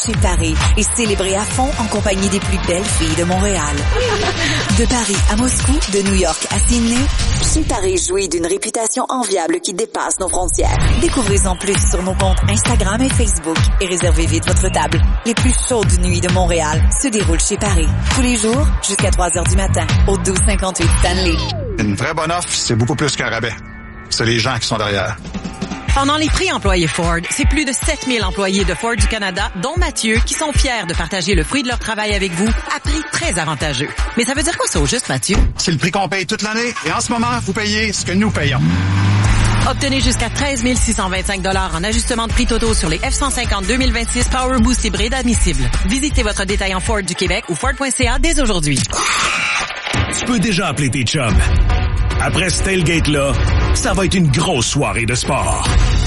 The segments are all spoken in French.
Chez Paris et célébrez à fond en compagnie des plus belles filles de Montréal. De Paris à Moscou, de New York à Sydney, Chez Paris jouit d'une réputation enviable qui dépasse nos frontières. Découvrez-en plus sur nos comptes Instagram et Facebook et réservez vite votre table. Les plus chaudes nuits de Montréal se déroulent chez Paris. Tous les jours, jusqu'à 3h du matin, au 1258 Stanley. Une vraie bonne offre, c'est beaucoup plus qu'un rabais. C'est les gens qui sont derrière. Pendant les prix employés Ford, c'est plus de 7000 employés de Ford du Canada, dont Mathieu, qui sont fiers de partager le fruit de leur travail avec vous à prix très avantageux. Mais ça veut dire quoi ça au juste, Mathieu? C'est le prix qu'on paye toute l'année et en ce moment, vous payez ce que nous payons. Obtenez jusqu'à 13 625 $ en ajustement de prix totaux sur les F-150 2026 Power Boost hybride admissibles. Visitez votre détaillant Ford du Québec ou Ford.ca dès aujourd'hui. Tu peux déjà appeler tes chums. Après ce tailgate-là, ça va être une grosse soirée de sport.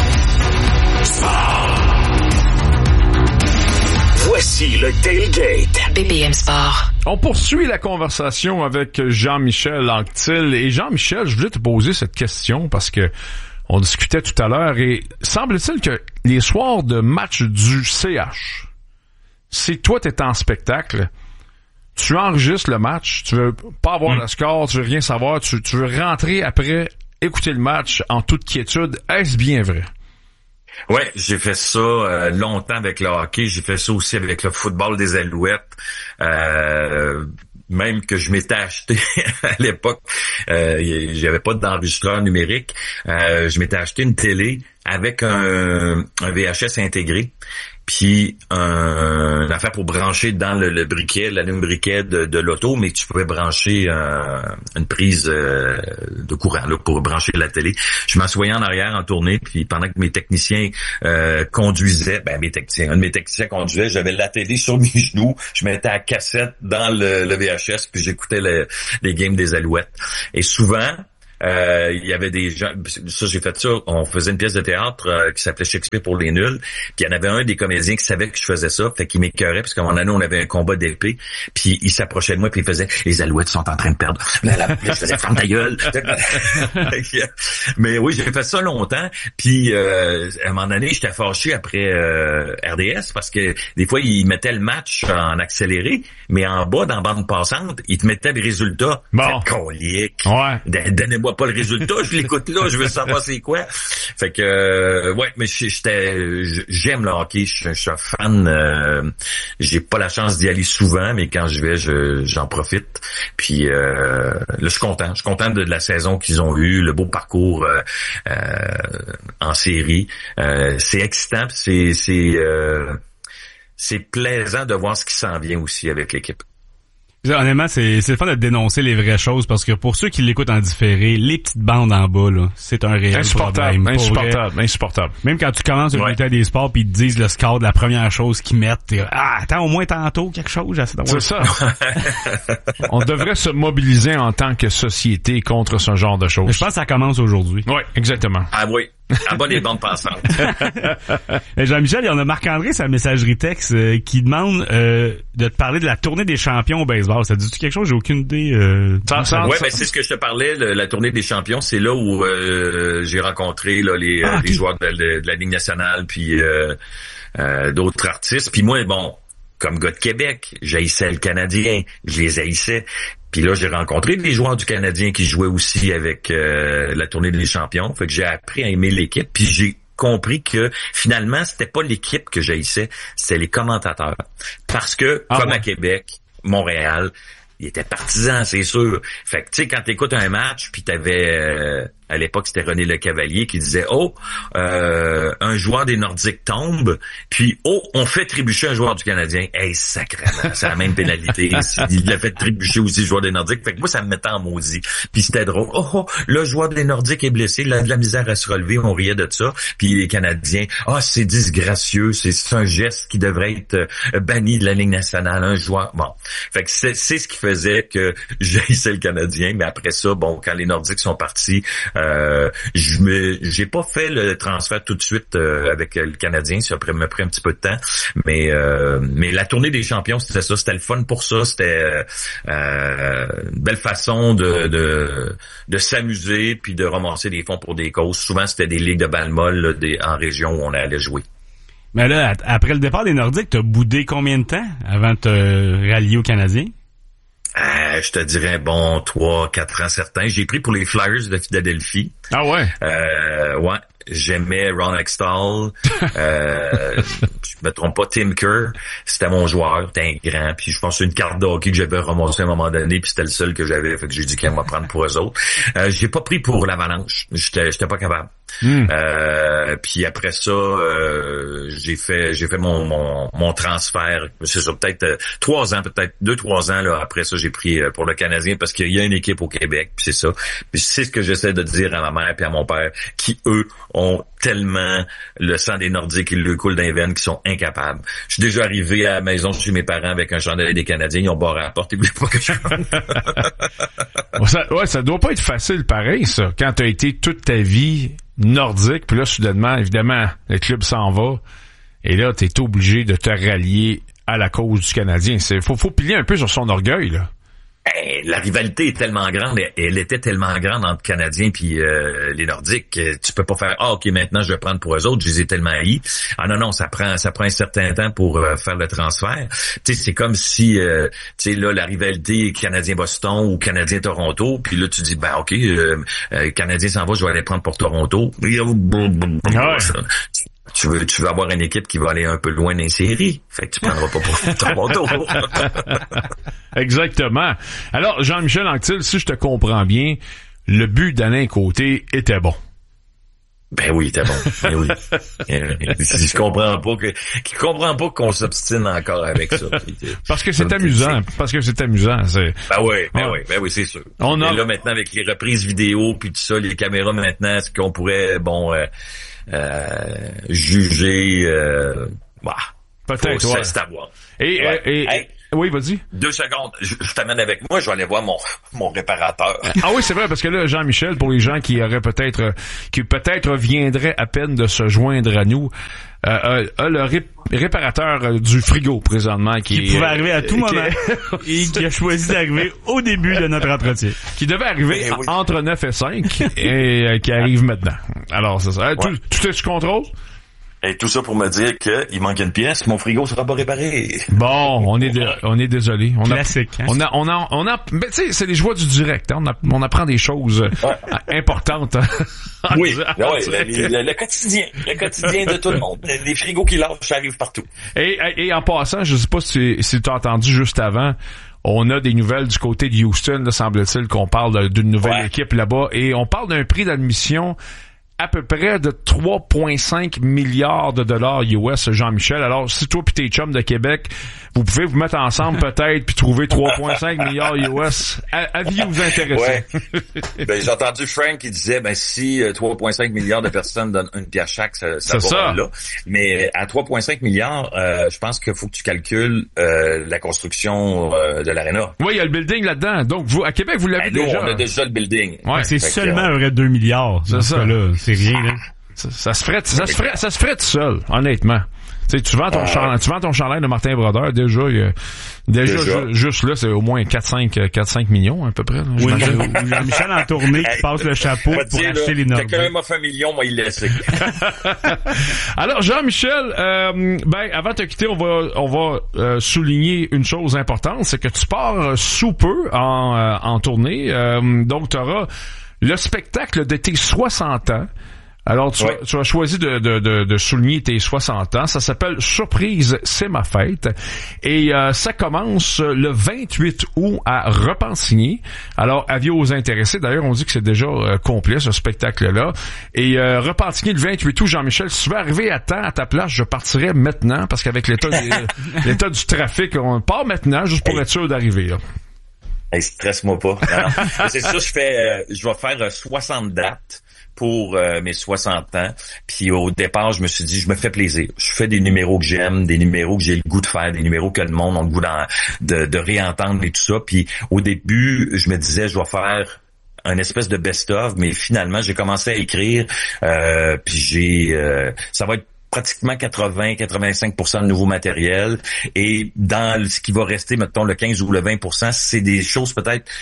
Voici le tailgate. BPM Sport. On poursuit la conversation avec Jean-Michel Anctil. Et Jean-Michel, je voulais te poser cette question parce que on discutait tout à l'heure et semble-t-il que les soirs de match du CH, si toi t'es en spectacle, tu enregistres le match, tu veux pas avoir le score, tu veux rien savoir, tu veux rentrer après, écouter le match en toute quiétude. Est-ce bien vrai? Ouais, j'ai fait ça longtemps avec le hockey, j'ai fait ça aussi avec le football des Alouettes. Même que je m'étais acheté à l'époque, j'avais pas d'enregistreur numérique, je m'étais acheté une télé avec un VHS intégré. Puis une affaire pour brancher dans le briquet, l'allume-briquet de l'auto, mais tu pouvais brancher une prise de courant là, pour brancher la télé. Je m'assoyais en arrière en tournée, puis pendant que mes techniciens conduisaient, un de mes techniciens conduisait, j'avais la télé sur mes genoux, je mettais la cassette dans le VHS, puis j'écoutais les games des Alouettes. Et souvent, il y avait des gens, ça j'ai fait ça, on faisait une pièce de théâtre qui s'appelait Shakespeare pour les nuls, puis il y en avait un des comédiens qui savait que je faisais ça, fait qu'il m'écœurait parce qu'à un moment donné on avait un combat d'épée, puis il s'approchait de moi puis il faisait les Alouettes sont en train de perdre. Là, je faisais ferme ta gueule. Mais oui, j'ai fait ça longtemps, puis à un moment donné j'étais fâché après RDS parce que des fois ils mettaient le match en accéléré, mais en bas dans la bande passante ils te mettaient des résultats. Bon. Colique. Ouais. Donnez-moi pas le résultat, je l'écoute là, je veux savoir c'est quoi. Fait que ouais, mais j'aime le hockey, je suis un fan. J'ai pas la chance d'y aller souvent, mais quand je vais, j'en profite. Puis là, je suis content de la saison qu'ils ont eue, le beau parcours en série. C'est excitant, c'est plaisant de voir ce qui s'en vient aussi avec l'équipe. Honnêtement, c'est le fun de dénoncer les vraies choses parce que pour ceux qui l'écoutent en différé, les petites bandes en bas, là, c'est un réel problème. Insupportable. Même quand tu commences le bulletin des sports pis ils te disent le score de la première chose qu'ils mettent, t'es attends au moins tantôt quelque chose. C'est ça. On devrait se mobiliser en tant que société contre ce genre de choses. Mais je pense que ça commence aujourd'hui. Oui, exactement. Ah oui. À bas des bandes passantes. Jean-Michel, il y en a Marc-André, sa messagerie texte, qui demande de te parler de la tournée des champions au baseball. Ça dit-tu quelque chose? J'ai aucune idée. Ouais, ben c'est ce que je te parlais, la tournée des champions. C'est là où j'ai rencontré là, les joueurs de la Ligue nationale puis d'autres artistes. Puis moi, bon, comme gars de Québec, j'haïssais le Canadien. Je les haïssais. Puis là, j'ai rencontré des joueurs du Canadien qui jouaient aussi avec la tournée des champions. Fait que j'ai appris à aimer l'équipe. Puis j'ai compris que finalement, c'était pas l'équipe que j'haïssais, c'était les commentateurs. Parce que, comme à Québec, Montréal, ils étaient partisans, c'est sûr. Fait que, tu sais, quand t'écoutes un match, puis t'avais... à l'époque, c'était René Lecavalier qui disait un joueur des Nordiques tombe, puis on fait trébucher un joueur du Canadien. Hey, sacrément, c'est la même pénalité. Il a fait trébucher aussi le joueur des Nordiques. Fait que moi, ça me mettait en maudit. Puis c'était drôle. Le joueur des Nordiques est blessé, il a de la misère à se relever, on riait de ça. Puis les Canadiens, c'est disgracieux, c'est un geste qui devrait être banni de la Ligue nationale, un joueur. Bon. Fait que c'est ce qui faisait que j'haïssais le Canadien, mais après ça, bon, quand les Nordiques sont partis, j'ai pas fait le transfert tout de suite avec le Canadien, ça m'a pris un petit peu de temps, mais la tournée des champions, c'était ça, c'était le fun pour ça, c'était une belle façon de s'amuser puis de ramasser des fonds pour des causes. Souvent c'était des ligues de balle molle là, en région où on allait jouer. Mais là, après le départ des Nordiques, t'as boudé combien de temps avant de te rallier aux Canadiens? Je te dirais, 3-4 ans certains. J'ai pris pour les Flyers de Philadelphie. Ah ouais? Ouais. J'aimais Ron Hextall. Je me trompe pas, Tim Kerr. C'était mon joueur. C'était un grand. Puis je pense que c'est une carte de hockey que j'avais ramassée à un moment donné. Puis c'était le seul que j'avais. Fait que j'ai dit qu'il va prendre pour eux autres. J'ai pas pris pour l'Avalanche. J'étais pas capable. Puis après ça, j'ai fait mon transfert. C'est ça, peut-être 3 ans, peut-être 2-3 ans là. Après ça, j'ai pris pour le Canadien parce qu'il y a une équipe au Québec. Puis c'est ça. Puis c'est ce que j'essaie de dire à ma mère et à mon père, qui eux ont tellement le sang des Nordiques, ils le coulent dans les veines, qui sont incapables. Je suis déjà arrivé à la maison chez mes parents avec un chandail des Canadiens, ils ont barré à la porte, ils voulaient pas que je ça doit pas être facile pareil, ça, quand t'as été toute ta vie nordique, puis là, soudainement, évidemment, le club s'en va, et là, t'es obligé de te rallier à la cause du Canadien. Faut plier un peu sur son orgueil, là. La rivalité est tellement grande, elle était tellement grande entre Canadiens puis les Nordiques. Tu peux pas faire OK, maintenant je vais prendre pour eux autres, je les ai tellement haïs. Ah non, ça prend un certain temps pour faire le transfert. Tu sais, c'est comme si tu sais là la rivalité Canadien-Boston ou Canadien-Toronto, puis là tu dis OK, Canadien s'en va, je vais aller prendre pour Toronto. Tu veux avoir une équipe qui va aller un peu loin dans les séries. Fait que tu prendras pas pour Toronto. Exactement. Alors, Jean-Michel Anctil, si je te comprends bien, le but d'Alain Côté était bon. Ben oui, il était bon. Ben oui. Je comprends pas qu'on s'obstine encore avec ça. Parce que c'est amusant. Ben oui, c'est sûr. Et là, maintenant, avec les reprises vidéo puis tout ça, les caméras maintenant, est-ce qu'on pourrait, juger, peut-être, ouais. C'est à voir. Oui, vas-y. 2 secondes. Je t'amène avec moi. Je vais aller voir mon réparateur. Ah oui, c'est vrai, parce que là, Jean-Michel, pour les gens qui peut-être viendraient à peine de se joindre à nous, a le réparateur du frigo présentement qui pouvait arriver à tout moment et qui a choisi d'arriver au début de notre entretien. Qui devait arriver entre 9 et 5 et qui arrive maintenant. Alors, c'est ça. Tout est sous contrôle? Et tout ça pour me dire qu'il manque une pièce, mon frigo sera pas réparé. Bon, on est désolé. Classique. Mais tu sais, c'est les joies du direct. Hein? On apprend des choses importantes. Oui, le quotidien de tout le monde. Les frigos qui lâchent, ça arrive partout. Et en passant, je sais pas si tu as entendu juste avant, on a des nouvelles du côté de Houston, là, semble-t-il qu'on parle d'une nouvelle équipe là-bas, et on parle d'un prix d'admission à peu près de 3,5 milliards de dollars US, Jean-Michel. Alors, si toi pis tes chums de Québec, vous pouvez vous mettre ensemble peut-être puis trouver 3,5 milliards US, aviez vous intéresser? Ouais. J'ai entendu Frank qui disait, si 3,5 milliards de personnes donnent une pièce chaque, ça va là. Mais à 3,5 milliards, je pense qu'il faut que tu calcules la construction de l'aréna. Oui, il y a le building là-dedans. Donc, vous, à Québec, vous l'avez déjà. On a déjà le building. Ouais, c'est seulement un vrai 2 milliards. C'est ça. Là. C'est rien, là. Ça se ferait tout seul, honnêtement. Tu sais, tu vends ton chandail de Martin Brodeur, déjà, juste là, c'est au moins 4-5 millions, à peu près. Là, oui, Jean-Michel en tournée qui passe le chapeau pour acheter les Nordiques. Quelqu'un m'a fait 1 million, moi, il laisse. Alors, Jean-Michel, avant de te quitter, on va souligner une chose importante, c'est que tu pars sous peu en tournée. Donc, tu auras le spectacle de tes 60 ans. Alors, tu as choisi de souligner tes 60 ans. Ça s'appelle Surprise, c'est ma fête. Et ça commence le 28 août à Repentigny. Alors, avis aux intéressés. D'ailleurs, on dit que c'est déjà complet, ce spectacle-là. Et Repentigny, le 28 août, Jean-Michel, si tu veux arriver à temps à ta place, je partirais maintenant, parce qu'avec l'état du trafic, on part maintenant, juste pour être sûr d'arriver, là. Hey, stresse-moi pas. Non. C'est ça, je vais faire 60 dates pour mes 60 ans. Puis au départ, je me suis dit, je me fais plaisir. Je fais des numéros que j'aime, des numéros que j'ai le goût de faire, des numéros que le monde a le goût de réentendre et tout ça. Puis au début, je me disais, je vais faire un espèce de best-of, mais finalement, j'ai commencé à écrire. Puis ça va être pratiquement 80-85% de nouveau matériel. Et dans ce qui va rester, mettons, le 15 ou le 20%, c'est des choses peut-être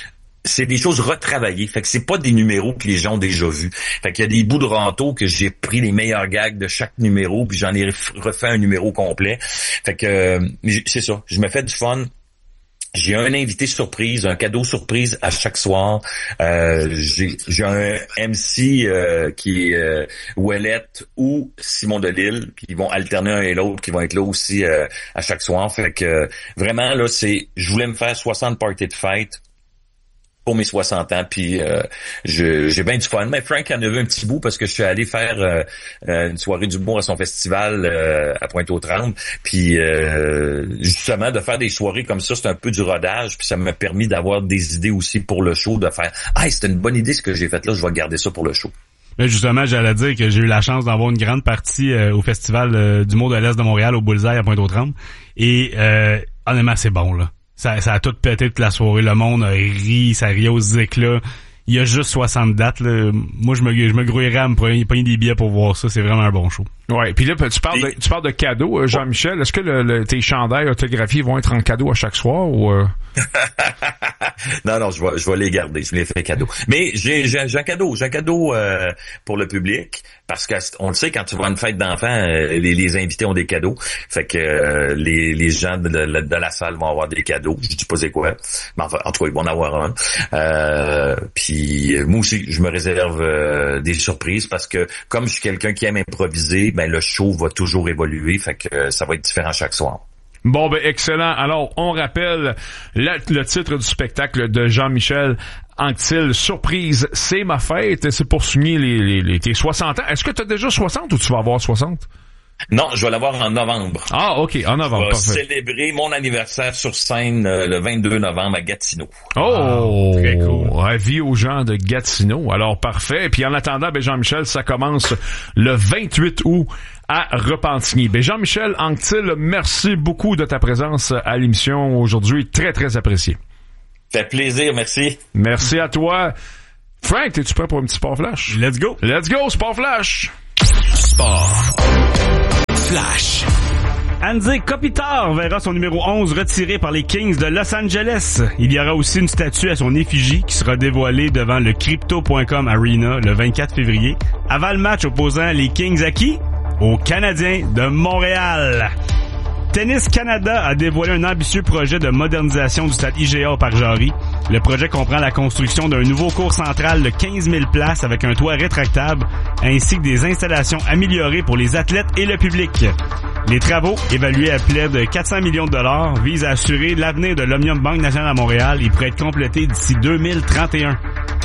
c'est des choses retravaillées. Fait que c'est pas des numéros que les gens ont déjà vus. Fait qu'il y a des bouts de râteau que j'ai pris les meilleurs gags de chaque numéro, puis j'en ai refait un numéro complet. Fait que c'est ça. Je me fais du fun. J'ai un invité surprise, un cadeau surprise à chaque soir. J'ai un MC qui est Ouellette ou Simon Delille, qui vont alterner un et l'autre, qui vont être là aussi à chaque soir. Fait que vraiment là, je voulais me faire 60 parties de fête pour mes 60 ans, puis j'ai bien du fun. Mais Frank en a vu un petit bout parce que je suis allé faire une soirée d'humour à son festival à Pointe-aux-Trembles, puis justement de faire des soirées comme ça, c'est un peu du rodage, puis ça m'a permis d'avoir des idées aussi pour le show, de faire « Ah, c'était une bonne idée ce que j'ai fait là, je vais garder ça pour le show ». Mais justement, j'allais dire que j'ai eu la chance d'avoir une grande partie au festival d'humour de l'Est de Montréal, au Bullseye à Pointe-aux-Trembles, et honnêtement, c'est bon, là. Ça a tout pété toute la soirée. Le monde a ri, ça riait aux éclats. Il y a juste 60 dates, là. Moi, je me grouillerais à me pogner des billets pour voir ça. C'est vraiment un bon show. Ouais. Puis là, tu parles de cadeaux, Jean-Michel. Est-ce que tes chandails autographiés vont être en cadeau à chaque soir ou Non, je vais les garder. Je les fais cadeau. Mais j'ai un cadeau. J'ai un cadeau pour le public. Parce que on le sait, quand tu vas à une fête d'enfants, les invités ont des cadeaux. Fait que les gens de la salle vont avoir des cadeaux. Je dis pas c'est quoi. Mais enfin, en tout cas, ils vont en avoir un. Puis moi aussi, je me réserve des surprises parce que comme je suis quelqu'un qui aime improviser, ben le show va toujours évoluer. Fait que ça va être différent chaque soir. Bon, ben excellent. Alors, on rappelle le titre du spectacle de Jean-Michel Anctil, Surprise, c'est ma fête. C'est pour souligner tes 60 ans. Est-ce que tu as déjà 60 ou tu vas avoir 60? Non, je vais l'avoir en novembre. Ah, OK, en novembre. Je vais célébrer mon anniversaire sur scène le 22 novembre à Gatineau. Oh! Très cool. Avis aux gens de Gatineau. Alors, parfait. Puis en attendant, ben Jean-Michel, ça commence le 28 août à Repentigny. Ben Jean-Michel Anctil, merci beaucoup de ta présence à l'émission aujourd'hui. Très, très apprécié. Ça fait plaisir, merci. Merci à toi. Frank, es-tu prêt pour un petit Sport Flash? Let's go! Let's go, Sport Flash! Sport Flash. Anze Kopitar verra son numéro 11 retiré par les Kings de Los Angeles. Il y aura aussi une statue à son effigie qui sera dévoilée devant le Crypto.com Arena le 24 février, avant le match opposant les Kings à qui? Aux Canadiens de Montréal. Tennis Canada a dévoilé un ambitieux projet de modernisation du stade IGA au Parc Jarry. Le projet comprend la construction d'un nouveau court central de 15 000 places avec un toit rétractable, ainsi que des installations améliorées pour les athlètes et le public. Les travaux, évalués à plus de 400 millions de dollars, visent à assurer l'avenir de l'Omnium Banque Nationale à Montréal et pourraient être complétés d'ici 2031.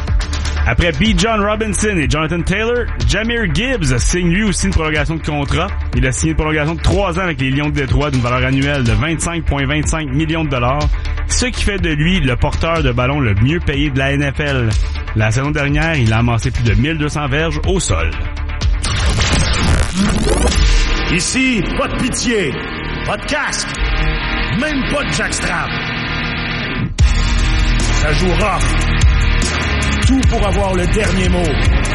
Après B. John Robinson et Jonathan Taylor, Jahmyr Gibbs signe lui aussi une prolongation de contrat. Il a signé une prolongation de 3 ans avec les Lions de Détroit d'une valeur annuelle de 25,25 millions de dollars, ce qui fait de lui le porteur de ballon le mieux payé de la NFL. La saison dernière, il a amassé plus de 1200 verges au sol. Ici, pas de pitié, pas de casque, même pas de jackstrap. Ça joue rough. Tout pour avoir le dernier mot.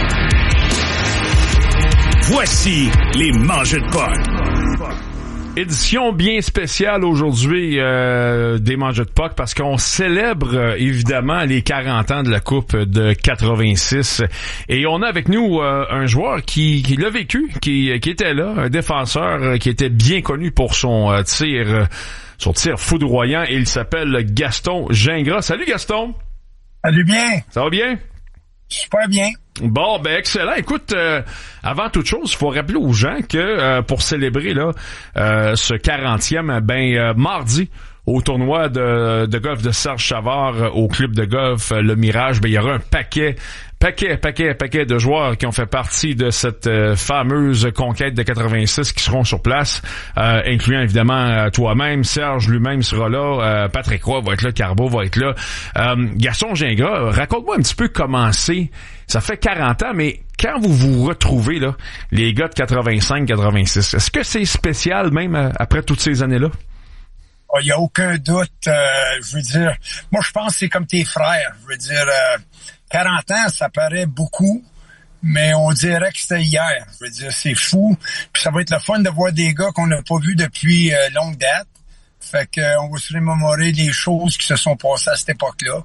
Voici les mangeux de POC. Édition bien spéciale aujourd'hui des Mangeux de POC parce qu'on célèbre évidemment les 40 ans de la Coupe de 86 et on a avec nous un joueur qui l'a vécu, qui était là, un défenseur qui était bien connu pour son tir foudroyant et il s'appelle Gaston Gingras. Salut Gaston! Salut bien. Ça va bien? Super bien. Bon, ben excellent. Écoute, avant toute chose, il faut rappeler aux gens que pour célébrer là ce 40e, mardi, au tournoi de golf de Serge Savard au club de golf Le Mirage, il y aura un paquet de joueurs qui ont fait partie de cette fameuse conquête de 86 qui seront sur place, incluant évidemment toi-même, Serge lui-même sera là, Patrick Roy va être là, Carbo va être là. Gaston Gingras, raconte-moi un petit peu comment c'est. Ça fait 40 ans, mais quand vous vous retrouvez, là, les gars de 85-86, est-ce que c'est spécial même après toutes ces années-là? Il n'y a aucun doute. Je veux dire, moi je pense que c'est comme tes frères. Je veux dire, 40 ans, ça paraît beaucoup, mais on dirait que c'était hier. Je veux dire, c'est fou. Puis ça va être le fun de voir des gars qu'on n'a pas vus depuis longue date. Fait que on va se remémorer des choses qui se sont passées à cette époque-là.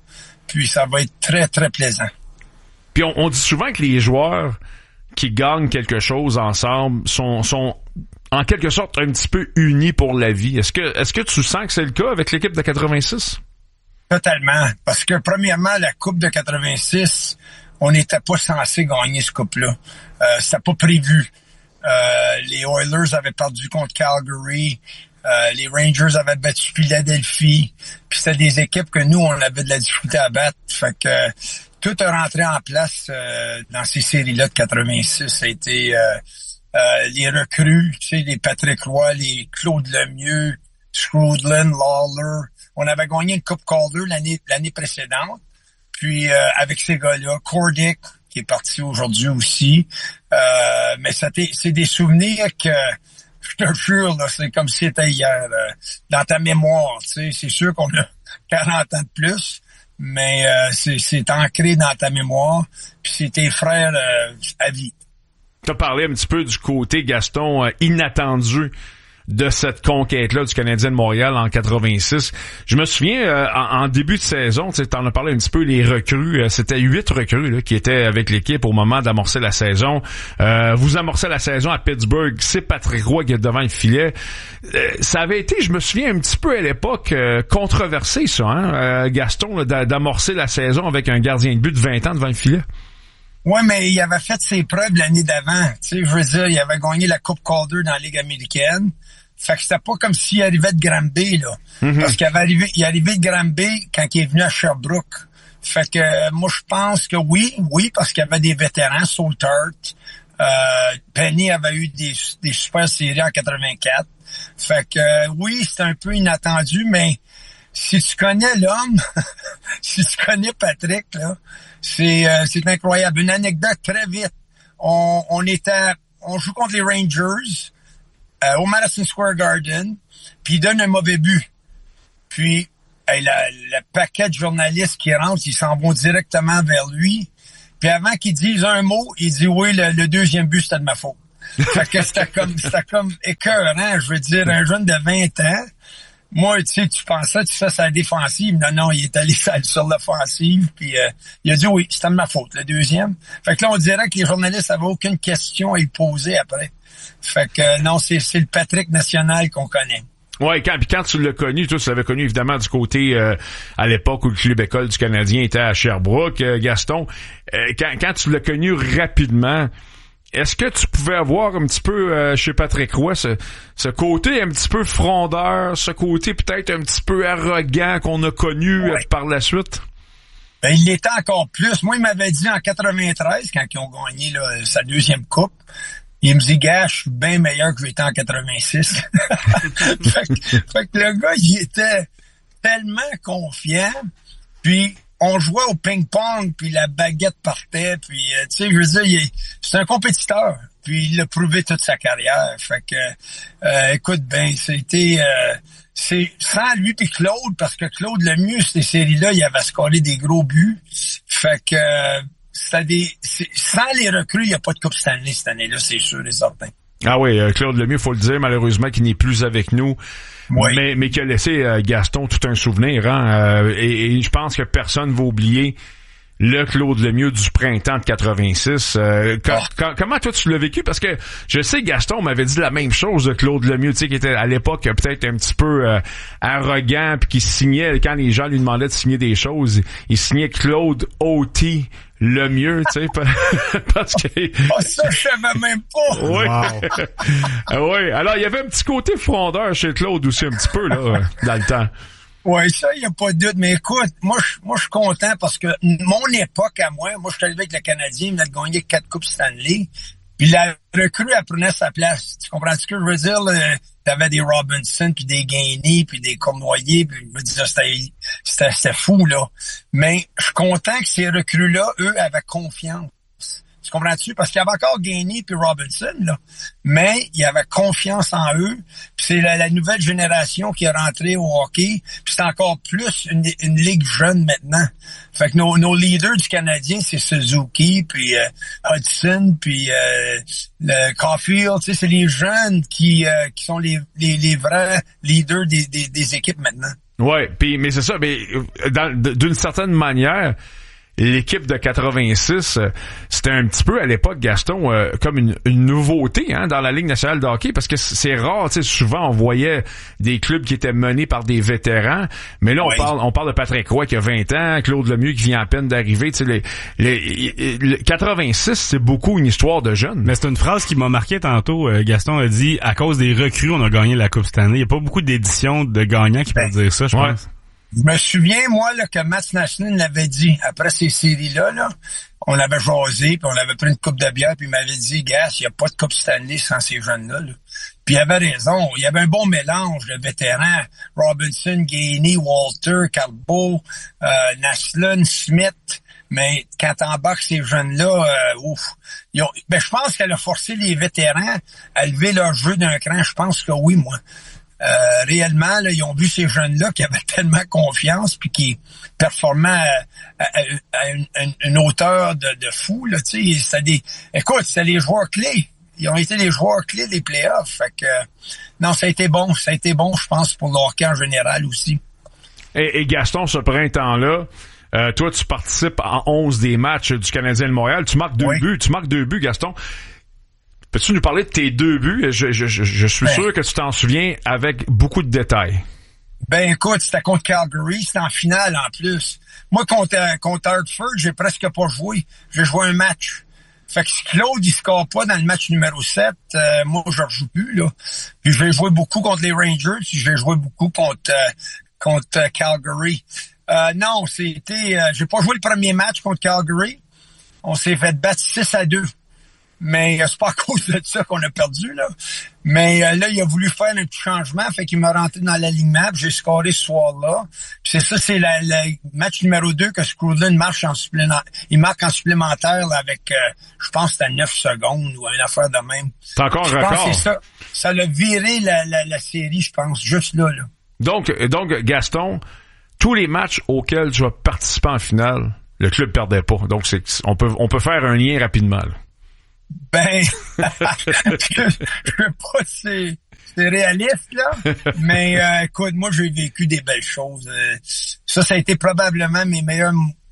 puis ça va être très, très plaisant. Puis on dit souvent que les joueurs qui gagnent quelque chose ensemble sont en quelque sorte un petit peu unis pour la vie. Est-ce que tu sens que c'est le cas avec l'équipe de 86? Totalement. Parce que premièrement, la Coupe de 86, on n'était pas censé gagner ce coupe-là. C'était pas prévu. Les Oilers avaient perdu contre Calgary. Les Rangers avaient battu Philadelphie. Puis c'était des équipes que nous, on avait de la difficulté à battre. Fait que tout est rentré en place dans ces séries-là de 86. Ça a été les recrues, tu sais, les Patrick Roy, les Claude Lemieux, Scrudlin, Lawler. On avait gagné une Coupe Calder l'année précédente. Puis avec ces gars-là, Cordick, qui est parti aujourd'hui aussi. Mais c'est des souvenirs que je te jure, là, c'est comme si c'était hier. Dans ta mémoire, tu sais, c'est sûr qu'on a 40 ans de plus, mais c'est ancré dans ta mémoire. Puis c'est tes frères à vie. Tu as parlé un petit peu du côté, Gaston, inattendu de cette conquête-là du Canadien de Montréal en 86. Je me souviens, en début de saison, tu en as parlé un petit peu, les recrues, c'était 8 recrues là, qui étaient avec l'équipe au moment d'amorcer la saison. Vous amorcez la saison à Pittsburgh, c'est Patrick Roy qui est devant le filet. Ça avait été, je me souviens, un petit peu à l'époque controversé, ça, hein, Gaston, là, d'amorcer la saison avec un gardien de but de 20 ans devant le filet. Ouais, mais il avait fait ses preuves l'année d'avant. Tu sais, je veux dire, il avait gagné la Coupe Calder dans la Ligue américaine. Fait que c'était pas comme s'il arrivait de Granby, là. Mm-hmm. Parce qu'il est arrivé de Granby quand il est venu à Sherbrooke. Fait que moi, je pense que oui, parce qu'il y avait des vétérans, Saltart. Penny avait eu des super séries en 84. Fait que oui, c'était un peu inattendu, mais si tu connais l'homme, si tu connais Patrick, là, c'est incroyable. Une anecdote très vite. On joue contre les Rangers au Madison Square Garden, puis il donne un mauvais but. Puis le paquet de journalistes qui rentrent, ils s'en vont directement vers lui. Puis avant qu'il dise un mot, il dit oui, le deuxième but, c'était de ma faute. Fait que c'était comme écœurant, je veux dire, un jeune de 20 ans. Moi, tu sais, tu pensais, tu fais sa défensive. Non, il est allé sur l'offensive, puis il a dit oui, c'était de ma faute, le deuxième. Fait que là, on dirait que les journalistes avaient aucune question à lui poser après. Fait que non, c'est le Patrick national qu'on connaît. Ouais, quand tu l'as connu, toi, tu l'avais connu évidemment du côté à l'époque où le club école du Canadien était à Sherbrooke, Gaston. Quand tu l'as connu rapidement, est-ce que tu pouvais avoir un petit peu chez Patrick Roy ce côté un petit peu frondeur, ce côté peut-être un petit peu arrogant qu'on a connu par la suite? Ben, il l'était encore plus. Moi, il m'avait dit en 93, quand ils ont gagné là, sa deuxième coupe, il me dit, gars, je suis bien meilleur que j'étais en 86. fait que le gars, il était tellement confiant. Puis, on jouait au ping-pong, puis la baguette partait. Puis, tu sais, je veux dire, c'est un compétiteur. Puis, il l'a prouvé toute sa carrière. Fait que, écoute, ben, c'est sans lui puis Claude, parce que Claude Lemieux, ces séries-là, il avait scoré des gros buts. Fait que... sans les recrues, il n'y a pas de Coupe Stanley cette année-là, c'est sûr et certain. Ah oui, Claude Lemieux, faut le dire, malheureusement, qui n'est plus avec nous, mais qui a laissé Gaston tout un souvenir, hein, et je pense que personne ne va oublier le Claude Lemieux du printemps de 86. Comment toi tu l'as vécu? Parce que je sais Gaston m'avait dit la même chose de Claude Lemieux, tu sais, qui était à l'époque peut-être un petit peu arrogant, puis qui signait, quand les gens lui demandaient de signer des choses, il signait Claude O.T. Lemieux, tu sais, parce que... Oh, ça, je savais même pas! Oui. Oui. Alors, il y avait un petit côté frondeur chez Claude aussi, un petit peu, là, dans le temps. Oui, ça, il n'y a pas de doute. Mais écoute, moi, je suis content parce que mon époque à moi, je suis arrivé avec le Canadien, il a gagné 4 Coupes Stanley. Puis la recrue, elle prenait sa place. Tu comprends ce que je veux dire? T'avais des Robinson, puis des Gainey, puis des Cournoyer, puis je veux dire, c'était fou, là. Mais je suis content que ces recrues-là, eux, avaient confiance. Tu comprends-tu? Parce qu'il y avait encore Gainey puis Robinson, là. Mais il y avait confiance en eux. Puis c'est la nouvelle génération qui est rentrée au hockey. Puis c'est encore plus une ligue jeune maintenant. Fait que nos leaders du Canadien, c'est Suzuki, puis Hudson, puis le Caulfield. Tu sais, c'est les jeunes qui sont les vrais leaders des équipes maintenant. Ouais, mais c'est ça, mais d'une certaine manière, l'équipe de 86, c'était un petit peu à l'époque, Gaston, comme une nouveauté dans la Ligue nationale de hockey, parce que c'est rare, tu sais, souvent on voyait des clubs qui étaient menés par des vétérans, mais là on parle de Patrick Roy qui a 20 ans, Claude Lemieux qui vient à peine d'arriver, tu sais, les 86, c'est beaucoup une histoire de jeunes. Mais c'est une phrase qui m'a marqué tantôt, Gaston a dit, à cause des recrues, on a gagné la Coupe cette année. Il n'y a pas beaucoup d'éditions de gagnants qui peuvent dire ça, je pense. Je me souviens, moi, là, que Matt Naslund l'avait dit, après ces séries-là, on avait jasé, puis on avait pris une coupe de bière, puis il m'avait dit, gars, il n'y a pas de Coupe Stanley sans ces jeunes-là. Puis il avait raison, il y avait un bon mélange de vétérans, Robinson, Gainey, Walter, Carbo, Naslund, Smith, mais quand t'embarques ces jeunes-là, je pense qu'elle a forcé les vétérans à lever leur jeu d'un cran, je pense que oui, moi. Réellement, là, ils ont vu ces jeunes-là qui avaient tellement confiance puis qui performaient à une hauteur de fou, là, tu sais, c'était les joueurs clés. Ils ont été les joueurs clés des playoffs. Fait que, non, ça a été bon, je pense, pour le hockey en général aussi. Et Gaston, ce printemps-là, toi, tu participes en 11 des matchs du Canadien de Montréal. Tu marques deux buts, Gaston. Peux-tu nous parler de tes 2 buts? Je suis sûr que tu t'en souviens avec beaucoup de détails. Ben écoute, c'était contre Calgary, c'était en finale en plus. Moi, contre Hartford, j'ai presque pas joué. J'ai joué un match. Fait que si Claude, il score pas dans le match numéro 7, moi, je rejoue plus, là. Puis je vais jouer beaucoup contre les Rangers, puis je vais jouer beaucoup contre Calgary. Non, j'ai pas joué le premier match contre Calgary. On s'est fait battre 6-2. Mais c'est pas à cause de ça qu'on a perdu, là. Mais là, il a voulu faire un petit changement, fait qu'il m'a rentré dans l'alignement, puis j'ai scoré ce soir-là. Puis c'est le match numéro 2 que Scrooge marque en supplémentaire là, avec, je pense que c'était 9 secondes ou une affaire de même. C'est encore un record. Je pense que c'est ça. Ça l'a viré la série, je pense, juste là. Donc, Gaston, tous les matchs auxquels tu vas participer en finale, le club perdait pas. Donc, on peut faire un lien rapidement, là. Ben, je sais pas si c'est réaliste, là, mais écoute, moi, j'ai vécu des belles choses. Ça a été probablement mes meilleurs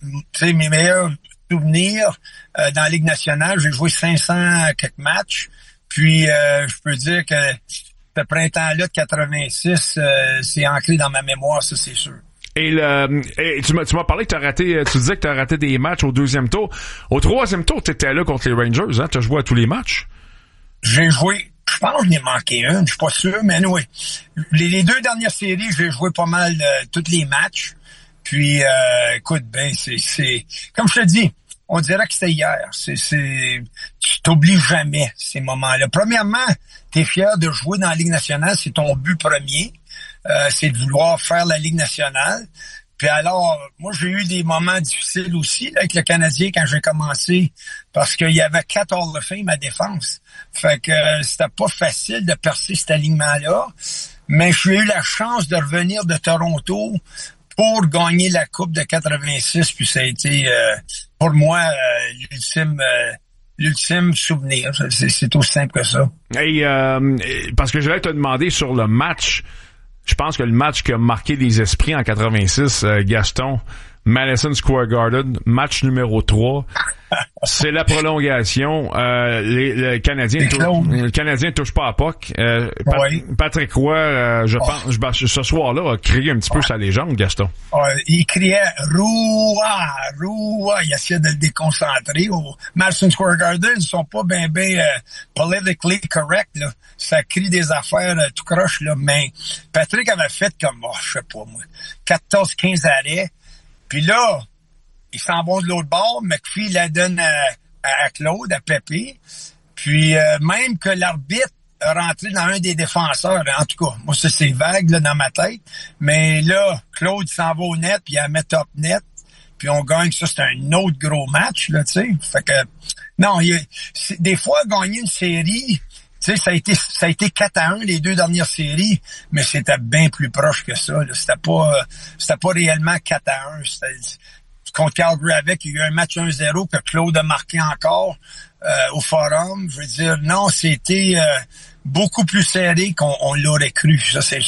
souvenirs dans la Ligue nationale. J'ai joué 500 quelques matchs, puis je peux dire que ce printemps-là de 86, c'est ancré dans ma mémoire, ça, c'est sûr. Et tu m'as parlé que tu disais que t'as raté des matchs au 2e tour. Au 3e tour, t'étais là contre les Rangers, hein? T'as joué à tous les matchs? J'ai joué, je pense que j'en ai manqué un, je suis pas sûr, mais oui. Les 2 dernières séries, j'ai joué pas mal tous les matchs. Puis, écoute, ben, c'est, comme je te dis, on dirait que c'était hier. Tu t'oublies jamais ces moments-là. Premièrement, t'es fier de jouer dans la Ligue nationale, c'est ton but premier. C'est de vouloir faire la Ligue nationale. Puis alors, moi, j'ai eu des moments difficiles aussi là, avec le Canadien quand j'ai commencé, parce qu'il y avait 4 Hall of Fame à défense. Fait que c'était pas facile de percer cet alignement-là. Mais j'ai eu la chance de revenir de Toronto pour gagner la Coupe de 86. Puis ça a été, pour moi, l'ultime souvenir. C'est aussi simple que ça. Et parce que je voulais te demander sur le match. Je pense que le match qui a marqué les esprits en 86, Gaston, Madison Square Garden, match numéro 3, c'est la prolongation. Le Canadien touche pas à puck. Patrick Roy, je pense, ce soir-là, a crié un petit peu sa légende, Gaston. Il criait Roua, Roua. Il essayait de le déconcentrer. Au Madison Square Garden, ils sont pas ben politically correct, là. Ça crie des affaires tout croche, là. Mais Patrick avait fait comme, je sais pas, moi, 14-15 arrêts. Puis là, ils s'en vont de l'autre bord. McPhee la donne à Claude, à Pépé. Puis même que l'arbitre a rentré dans un des défenseurs. En tout cas, moi, ça, c'est vague là, dans ma tête. Mais là, Claude s'en va au net, puis il la met top net. Puis on gagne. Ça, c'est un autre gros match, là, tu sais. Fait que, non, des fois, gagner une série... Tu sais, ça a été 4-1 les 2 dernières séries, mais c'était bien plus proche que ça. Là. C'était pas réellement 4-1. Contre Calgary il y a eu un match 1-0 que Claude a marqué encore au Forum. Je veux dire, non, c'était beaucoup plus serré qu'on l'aurait cru, ça c'est sûr.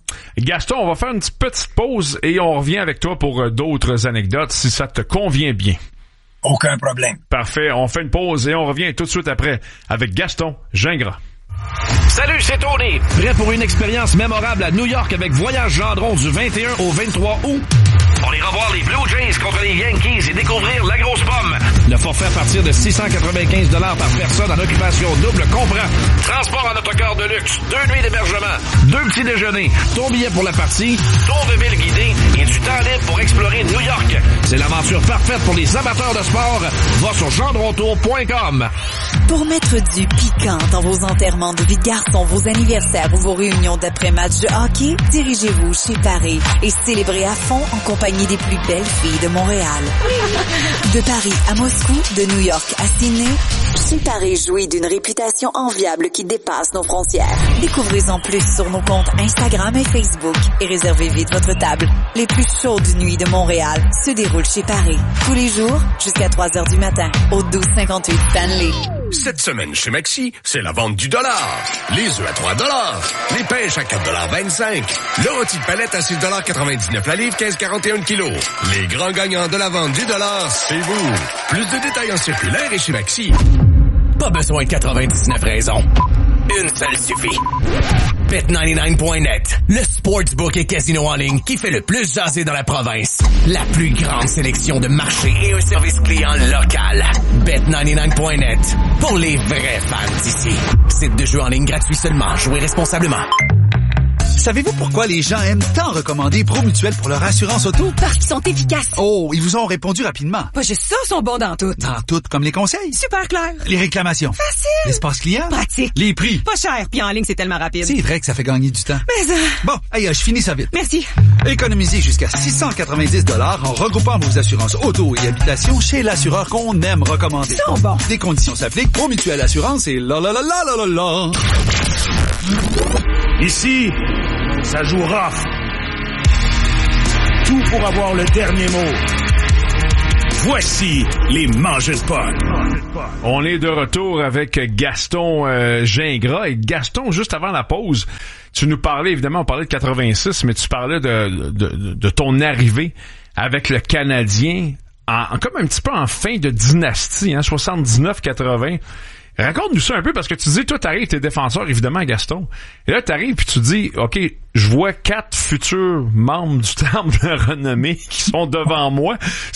Gaston, on va faire une petite pause et on revient avec toi pour d'autres anecdotes si ça te convient bien. Aucun problème. Parfait, on fait une pause et on revient tout de suite après avec Gaston Gingras. Salut, c'est Tony. Prêt pour une expérience mémorable à New York avec Voyage Gendron du 21 au 23 août? On ira voir les Blue Jays contre les Yankees et découvrir la grosse pomme. Le forfait à partir de 695 $ par personne en occupation double comprend transport en autocar de luxe, 2 nuits d'hébergement, 2 petits déjeuners, ton billet pour la partie, tour de ville guidé et du temps libre pour explorer New York. C'est l'aventure parfaite pour les amateurs de sport. Va sur gendrontour.com. Pour mettre du piquant dans vos enterrements de vie de garçon, vos anniversaires ou vos réunions d'après-match de hockey, dirigez-vous chez Paris et célébrez à fond en compagnie des plus belles filles de Montréal. De Paris à Moscou, de New York à Sydney, chez Paris jouit d'une réputation enviable qui dépasse nos frontières. Découvrez-en plus sur nos comptes Instagram et Facebook et réservez vite votre table. Les plus chaudes nuits de Montréal se déroulent chez Paris. Tous les jours, jusqu'à 3h du matin, au 1258 Stanley. Cette semaine chez Maxi, c'est la vente du dollar. Les œufs à 3 $, les pêches à 4,25 $, le rôti de palette à 6,99 $ la livre, 15,41 $ kilo. Les grands gagnants de la vente du dollar, c'est vous. Plus de détails en circulaire et chez Maxi. Pas besoin de 99 raisons. Une seule suffit. Bet99.net, le sportsbook et casino en ligne qui fait le plus jaser dans la province. La plus grande sélection de marchés et un service client local. Bet99.net, pour les vrais fans d'ici. Site de jeu en ligne gratuit seulement. Jouez responsablement. Savez-vous pourquoi les gens aiment tant recommander Promutuel pour leur assurance auto? Parce qu'ils sont efficaces. Oh, ils vous ont répondu rapidement. Pas juste ça, ils sont bons dans tout. Dans tout, comme les conseils. Super clair. Les réclamations. Facile. L'espace client. Pratique. Les prix. Pas cher, puis en ligne, c'est tellement rapide. C'est vrai que ça fait gagner du temps. Mais Bon, allez, je finis ça vite. Merci. Économisez jusqu'à 690 $ en regroupant vos assurances auto et habitation chez l'assureur qu'on aime recommander. Ils sont bons. Des conditions s'appliquent. Promutuel Assurance et la la la la la la la. Ici, ça joue rough. Tout pour avoir le dernier mot. Voici les Mangeurs de Pot. On est de retour avec Gaston Gingras. Et Gaston, juste avant la pause, tu nous parlais, évidemment, on parlait de 86, mais tu parlais de ton arrivée avec le Canadien, comme un petit peu en fin de dynastie, hein, 79-80. Raconte-nous ça un peu, parce que tu dis, toi, t'arrives, t'es défenseur, évidemment, Gaston. Et là, t'arrives, puis tu dis, OK, je vois 4 futurs membres du temple de renommée qui sont devant moi.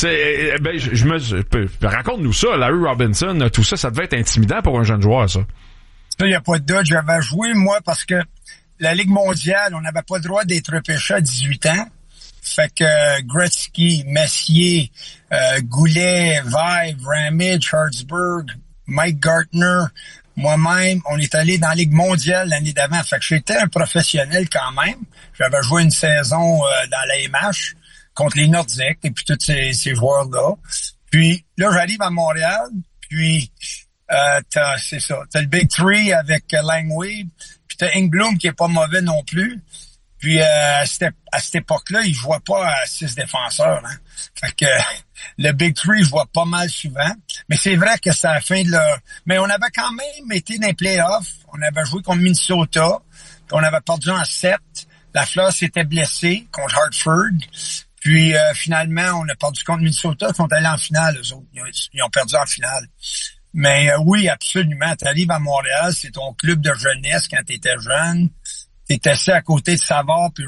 Raconte-nous ça, Larry Robinson, tout ça, ça devait être intimidant pour un jeune joueur, ça. Ça, y a pas de doute. J'avais joué, moi, parce que la Ligue mondiale, on n'avait pas le droit d'être repêché à 18 ans. Fait que Gretzky, Messier, Goulet, Vive, Ramage, Hertzberg, Mike Gartner, moi-même, on est allé dans la Ligue mondiale l'année d'avant. Fait que j'étais un professionnel quand même. J'avais joué une saison dans la MH contre les Nordiques et puis tous ces joueurs-là. Puis là, j'arrive à Montréal, puis t'as le Big Three avec Langway, puis t'as Ingblom qui est pas mauvais non plus. Puis à cette époque-là, il jouait pas à 6 défenseurs. Hein. Fait que le Big Three, je vois pas mal souvent. Mais c'est vrai que c'est à la fin de leur... Mais on avait quand même été dans les playoffs. On avait joué contre Minnesota. Puis on avait perdu en 7. La Fleur s'était blessée contre Hartford. Puis finalement, on a perdu contre Minnesota. Ils sont allés en finale, eux autres. Ils ont perdu en finale. Mais oui, absolument. Tu arrives à Montréal, c'est ton club de jeunesse quand tu étais jeune. T'es assis à côté de Savard puis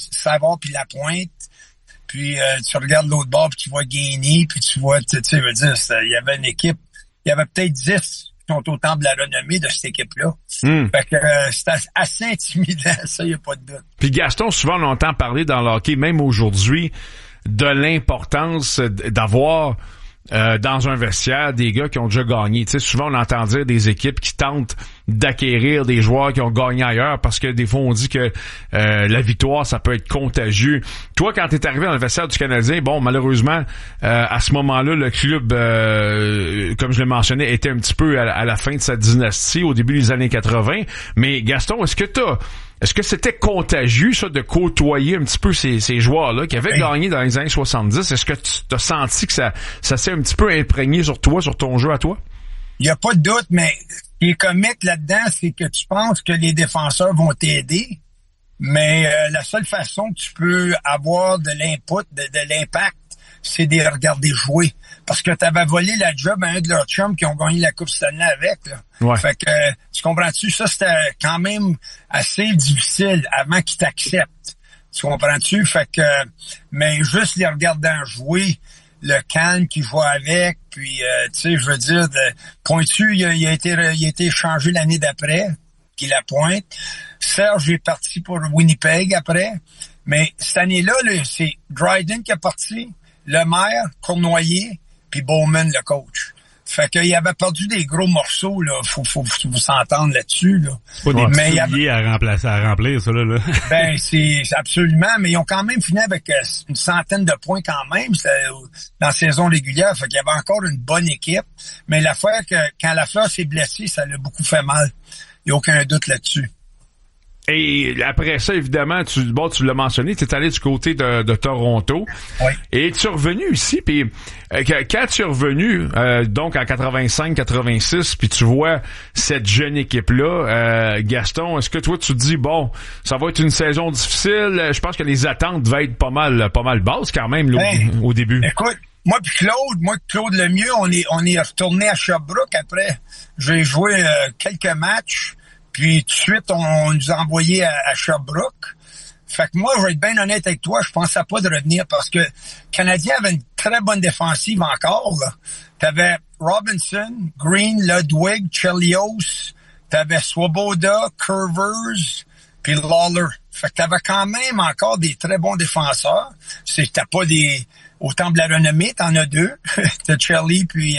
Lapointe, puis tu regardes l'autre bord puis tu vois Gainey, puis tu vois, tu sais, veux dire, il y avait une équipe, il y avait peut-être 10 qui sont au temple de la renommée de cette équipe-là. Fait que c'était assez intimidant, ça, il n'y a pas de doute. Puis Gaston, souvent on entend parler dans le hockey, même aujourd'hui, de l'importance d'avoir dans un vestiaire des gars qui ont déjà gagné. Tu sais, souvent on entend dire des équipes qui tentent d'acquérir des joueurs qui ont gagné ailleurs parce que des fois on dit que la victoire ça peut être contagieux. Toi, quand t'es arrivé dans le vestiaire du Canadien, bon, malheureusement à ce moment-là le club comme je l'ai mentionné était un petit peu à la fin de sa dynastie au début des années 80. Mais Gaston, est-ce que c'était contagieux, ça, de côtoyer un petit peu ces joueurs-là qui avaient gagné dans les années 70? Est-ce que tu t'as senti que ça s'est un petit peu imprégné sur toi, sur ton jeu à toi? Il n'y a pas de doute, mais ce qui est comique là-dedans, c'est que tu penses que les défenseurs vont t'aider. Mais la seule façon que tu peux avoir de l'input, de l'impact, c'est de les regarder jouer. Parce que t'avais volé la job à un de leurs chums qui ont gagné la Coupe Stanley avec, là. Ouais. Fait que, tu comprends-tu? Ça, c'était quand même assez difficile avant qu'ils t'acceptent. Tu comprends-tu? Fait que, mais juste les regardant jouer, le calme qu'ils jouent avec, puis, tu sais, je veux dire, Pointu, il a été échangé l'année d'après, qui la pointe. Serge est parti pour Winnipeg après. Mais cette année-là, là, c'est Dryden qui est parti, Lemaire, Cournoyer, puis Bowman, le coach. Fait qu'il avait perdu des gros morceaux, là. Faut vous s'entendre là-dessus, là. C'est pas des petits souliers à remplir, ça, là. Ben, c'est absolument, mais ils ont quand même fini avec une centaine de points quand même, dans la saison régulière. Fait qu'il y avait encore une bonne équipe. Mais l'affaire que, quand Lafleur s'est blessé, ça l'a beaucoup fait mal. Il n'y a aucun doute là-dessus. Et après ça, évidemment, tu l'as mentionné, tu es allé du côté de Toronto. Oui. Et tu es revenu ici, puis quand tu es revenu, donc en 85-86, puis tu vois cette jeune équipe-là, Gaston, est-ce que toi tu te dis, bon, ça va être une saison difficile? Je pense que les attentes devaient être pas mal basses quand même là, au début. Écoute, moi Claude Lemieux, on est retourné à Sherbrooke après. J'ai joué quelques matchs. Puis tout de suite, on nous a envoyés à Sherbrooke. Fait que moi, je vais être bien honnête avec toi, je pensais pas de revenir parce que le Canadien avait une très bonne défensive encore, là. T'avais Robinson, Green, Ludwig, Chelios, t'avais Swoboda, Curvers, puis Lawler. Fait que t'avais quand même encore des très bons défenseurs. T'as pas des... Autant de la renommée, t'en as deux. T'as Chelly puis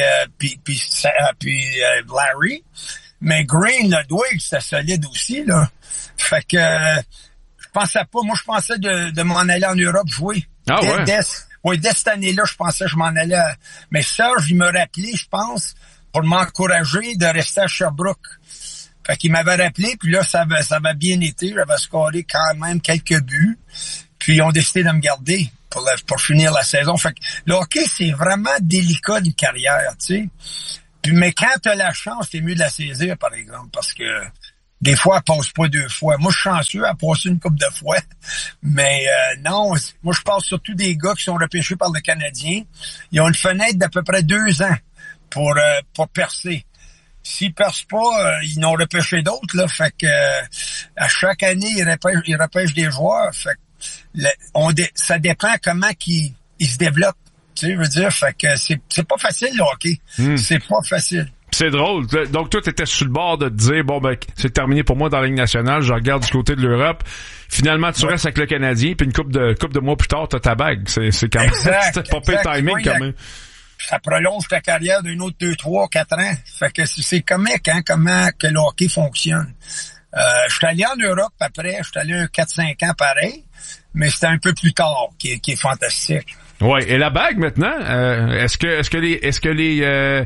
Larry. Mais Green, Ludwig, c'était solide aussi, là. Fait que, je pensais de m'en aller en Europe jouer. Ah ouais? Dès cette année-là, je pensais que je m'en allais Mais Serge, il m'a rappelé, je pense, pour m'encourager de rester à Sherbrooke. Fait qu'il m'avait rappelé, puis là, ça avait bien été. J'avais scoré quand même quelques buts. Puis ils ont décidé de me garder pour finir la saison. Fait que le hockey, c'est vraiment délicat d'une carrière, tu sais. Mais quand t'as la chance, c'est mieux de la saisir, par exemple, parce que des fois, elle passe pas deux fois. Moi, je suis chanceux, elle passe une couple de fois. Mais non, moi, je parle surtout des gars qui sont repêchés par le Canadien. Ils ont une fenêtre d'à peu près 2 ans pour percer. S'ils percent pas, ils n'ont repêché d'autres, là. Fait que à chaque année, ils repêchent des joueurs. Fait que ça dépend comment qu'ils se développent. Tu sais, je veux dire, fait que c'est pas facile, le hockey. C'est pas facile. C'est drôle. Donc, toi, t'étais sur le bord de te dire, bon, ben, c'est terminé pour moi dans la Ligue nationale, je regarde du côté de l'Europe. Finalement, tu restes avec le Canadien, puis une couple de mois plus tard, t'as ta bague. C'est quand même, c'était pas pire timing, quand même. Ça prolonge ta carrière d'un autre 2, 3, 4 ans. Fait que c'est comique, hein, comment que le hockey fonctionne. Je suis allé en Europe après, je suis allé 4-5 ans pareil, mais c'était un peu plus tard, qui est fantastique. Ouais, et la bague maintenant, est-ce que les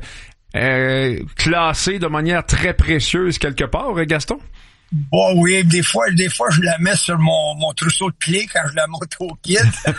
classée de manière très précieuse quelque part, Gaston? Bon, oui, des fois je la mets sur mon trousseau de clés quand je la monte au kit.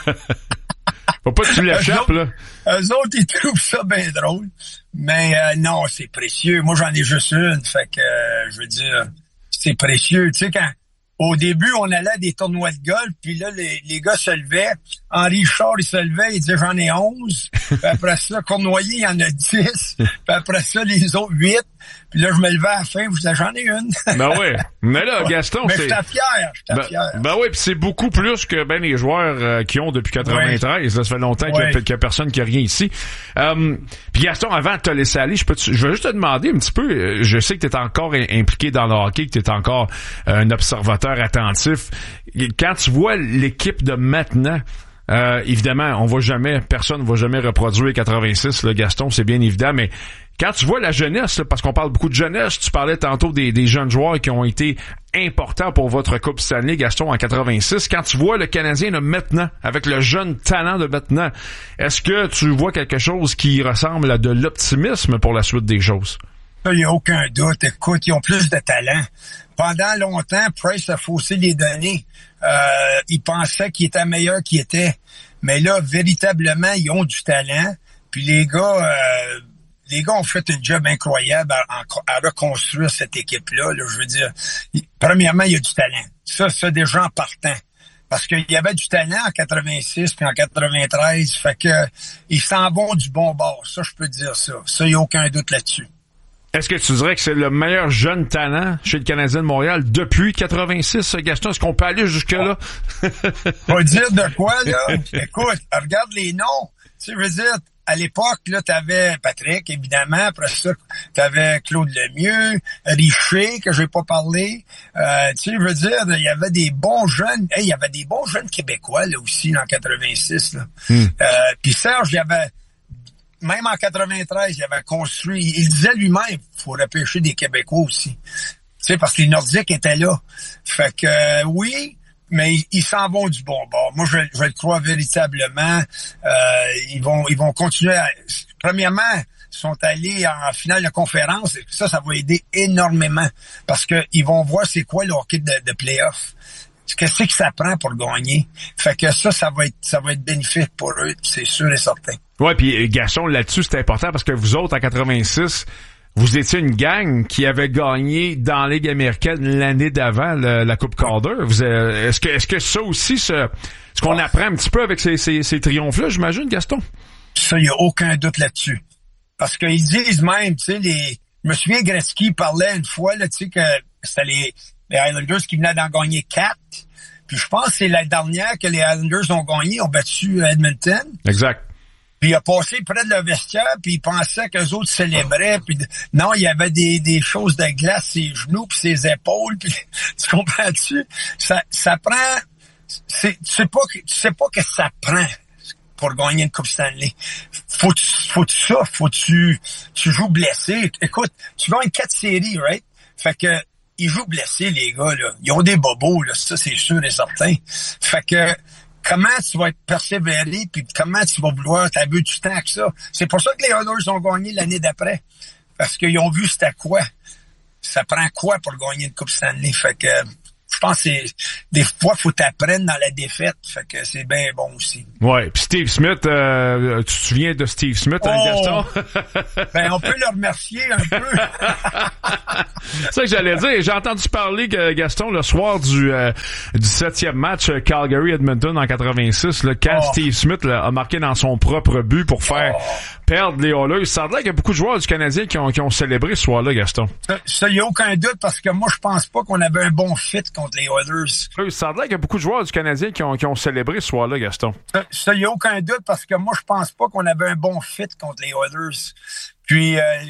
Faut pas que tu l'échappes, là. Eux autres, ils trouvent ça bien drôle. Mais non, c'est précieux. Moi, j'en ai juste une. Fait que, je veux dire, c'est précieux. Tu sais, au début, on allait à des tournois de golf, puis là, les gars se levaient. Henri Richard, il se levait, il disait « J'en ai 11. » Puis après ça, Cournoyer, il y en a 10. Puis après ça, les autres 8. Puis là, je me levais à la fin, je disais « J'en ai une. » Ben oui. Mais là, Gaston, mais c'est... j'étais fier. Ben oui, puis c'est beaucoup plus que les joueurs qui ont depuis 93. Ouais. Là, ça fait longtemps qu'il y a personne qui a rien ici. Puis Gaston, avant de te laisser aller, je veux juste te demander un petit peu, je sais que tu es encore impliqué dans le hockey, que tu es encore un observateur attentif. Quand tu vois l'équipe de maintenant, évidemment, personne ne va jamais reproduire 86, là, Gaston, c'est bien évident, mais quand tu vois la jeunesse, là, parce qu'on parle beaucoup de jeunesse, tu parlais tantôt des jeunes joueurs qui ont été importants pour votre Coupe Stanley, Gaston, en 86. Quand tu vois le Canadien de maintenant, avec le jeune talent de maintenant, est-ce que tu vois quelque chose qui ressemble à de l'optimisme pour la suite des choses? Il n'y a aucun doute. Écoute, ils ont plus de talent. Pendant longtemps, Price a faussé les données. Il pensait qu'il était meilleur qu'il était. Mais là, véritablement, ils ont du talent. Puis les gars, les gars ont fait un job incroyable à reconstruire cette équipe-là. Là, je veux dire, premièrement, il y a du talent. Ça déjà en partant. Parce qu'il y avait du talent en 86 puis en 93. Fait que ils s'en vont du bon bord. Ça, je peux dire ça. Ça, il n'y a aucun doute là-dessus. Est-ce que tu dirais que c'est le meilleur jeune talent chez le Canadien de Montréal depuis 86, Gaston? Est-ce qu'on peut aller jusque-là? Pas dire de quoi, là? Écoute, regarde les noms. Tu sais, je veux dire, à l'époque, là, t'avais Patrick, évidemment. Après ça, t'avais Claude Lemieux, Richer, que j'ai pas parlé. Tu sais, je veux dire, il y avait des bons jeunes. Il y avait des bons jeunes Québécois, là, aussi, en 86, là. Puis Serge, il y avait... Même en 93, il avait construit... Il disait lui-même, il faut repêcher des Québécois aussi. Tu sais, parce que les Nordiques étaient là. Fait que, oui... Mais ils s'en vont du bon bord. Moi, je le crois véritablement. Ils vont continuer à... Premièrement, ils sont allés en finale de conférence. Ça va aider énormément. Parce que ils vont voir c'est quoi le hockey de play-off. Qu'est-ce que ça prend pour gagner? Fait que ça va être bénéfique pour eux, c'est sûr et certain. Ouais, puis Gaston, là-dessus, c'est important parce que vous autres, en 86... Vous étiez une gang qui avait gagné dans la Ligue américaine l'année d'avant la Coupe Calder. Est-ce que ça aussi, ce qu'on apprend un petit peu avec ces triomphes-là, j'imagine, Gaston? Ça, il n'y a aucun doute là-dessus. Parce qu'ils disent même, tu sais, je me souviens, Gretzky parlait une fois, là, tu sais, que c'était les Islanders qui venaient d'en gagner 4. Puis je pense que c'est la dernière que les Islanders ont gagné, ont battu Edmonton. Exact. Puis il a passé près de leur vestiaire, puis il pensait qu'eux autres célébraient. Puis non, il y avait des choses de glace, ses genoux, puis ses épaules. Puis tu comprends-tu? Ça prend... Tu sais pas que ça prend pour gagner une Coupe Stanley. Faut que tu joues blessé. Écoute, tu gagnes 4 séries, right? Fait que ils jouent blessés, les gars, là. Ils ont des bobos, là. Ça, c'est sûr et certain. Fait que comment tu vas être persévéré, puis comment tu vas vouloir t'abuser du temps que ça. C'est pour ça que les Oilers ont gagné l'année d'après. Parce qu'ils ont vu c'était quoi. Ça prend quoi pour gagner une Coupe Stanley. Fait que je pense que des fois, faut t'apprendre dans la défaite. Fait que c'est bien bon aussi. Ouais. Puis Steve Smith, tu te souviens de Steve Smith, Gaston? Ben, on peut le remercier un peu. C'est ça que j'allais dire. J'ai entendu parler, Gaston, le soir du 7e match Calgary-Edmonton en 86, là, quand Steve Smith là, a marqué dans son propre but pour faire perdre les Oilers. Ça a l'air qu'il y a beaucoup de joueurs du Canadien qui ont célébré ce soir-là, Gaston. Ça, il n'y a aucun doute, parce que moi, je pense pas qu'on avait un bon fit contre les Oilers. Ça a l'air qu'il y a beaucoup de joueurs du Canadien qui ont célébré ce soir-là, Gaston. Ça, il n'y a aucun doute, parce que moi, je pense pas qu'on avait un bon fit contre les Oilers. Puis,